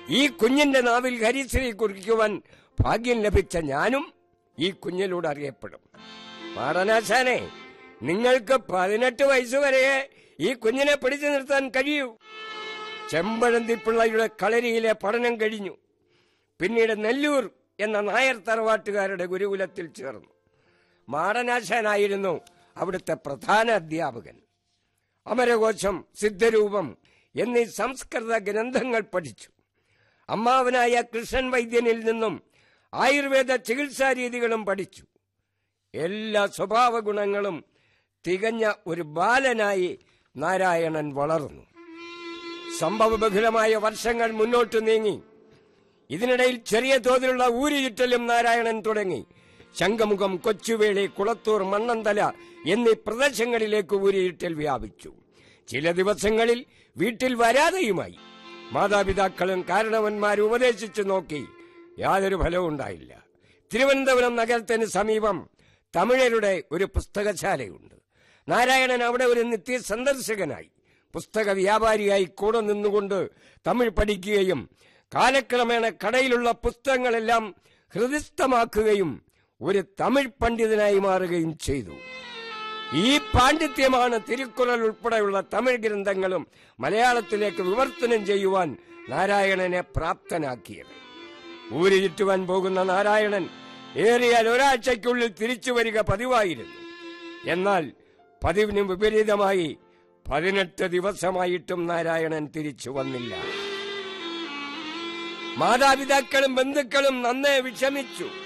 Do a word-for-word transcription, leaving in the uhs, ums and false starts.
ഈ കുഞ്ഞിന്റെ നാവിൽ ഹരിശ്രീ കുറിക്കുവാൻ ഭാഗ്യം ലഭിച്ച ഞാനും ഈ കുഞ്ഞിലൂടെ അറിയപ്പെടും. മാടനാശാനെ, നിങ്ങൾക്ക് പതിനെട്ട് വയസ്സുവരെ ഈ കുഞ്ഞിനെ പിടിച്ചു നിർത്താൻ കഴിയൂ. ചെമ്പഴന്തിപ്പിള്ളയുടെ കളരിയിലെ പഠനം കഴിഞ്ഞു. പിന്നീട് നെല്ലൂർ എന്ന നായർ തറവാട്ടുകാരുടെ ഗുരുകുലത്തിൽ ചേർന്നു. മാടനാശാനായിരുന്നു അവിടുത്തെ പ്രധാന അധ്യാപകൻ. അമരകോശം, സിദ്ധരൂപം എന്നീ സംസ്കൃത ഗ്രന്ഥങ്ങൾ പഠിച്ചു. അമ്മാവനായ കൃഷ്ണൻ വൈദ്യനിൽ നിന്നും ആയുർവേദ ചികിത്സാ രീതികളും പഠിച്ചു. എല്ലാ സ്വഭാവ ഗുണങ്ങളും തികഞ്ഞ ഒരു ബാലനായി നാരായണൻ വളർന്നു. സംഭവബഹുലമായ വർഷങ്ങൾ മുന്നോട്ട് നീങ്ങി. ഇതിനിടയിൽ ചെറിയ തോതിലുള്ള ഊരുചുറ്റലും നാരായണൻ തുടങ്ങി. ശംഖമുഖം, കൊച്ചുവേളി, കുളത്തൂർ, മണ്ണന്തല എന്നീ പ്രദേശങ്ങളിലേക്ക് ഊരുചുറ്റൽ വ്യാപിച്ചു. ചില ദിവസങ്ങളിൽ വീട്ടിൽ വരാതെയുമായി. മാതാപിതാക്കളും കാരണവന്മാരും ഉപദേശിച്ചു നോക്കി. യാതൊരു ഫലവും ഉണ്ടായില്ല. തിരുവനന്തപുരം നഗരത്തിന് സമീപം തമിഴരുടെ ഒരു പുസ്തകശാലയുണ്ട്. നാരായണൻ അവിടെ ഒരു നിത്യ സന്ദർശകനായി, പുസ്തക വ്യാപാരിയായി കൂടെ നിന്നുകൊണ്ട് തമിഴ് പഠിക്കുകയും കാലക്രമേണ കടയിലുള്ള പുസ്തകങ്ങളെല്ലാം ഹൃദിസ്ഥമാക്കുകയും ഒരു തമിഴ് പണ്ഡിതനായി മാറുകയും ചെയ്തു. ഈ പാണ്ഡിത്യമാണ് തിരുക്കുറൾ ഉൾപ്പെടെയുള്ള തമിഴ് ഗ്രന്ഥങ്ങളും മലയാളത്തിലേക്ക് വിവർത്തനം ചെയ്യുവാൻ നാരായണനെ പ്രാപ്തനാക്കിയത്. ഊര് ചുറ്റുവാൻ പോകുന്ന നാരായണൻ ഏറിയാൽ ഒരാഴ്ചയ്ക്കുള്ളിൽ തിരിച്ചു വരിക പതിവായിരുന്നു. എന്നാൽ പതിവിന് വിപരീതമായി പതിനെട്ട് ദിവസമായിട്ടും നാരായണൻ തിരിച്ചു വന്നില്ല. മാതാപിതാക്കളും ബന്ധുക്കളും നന്നേ വിഷമിച്ചു.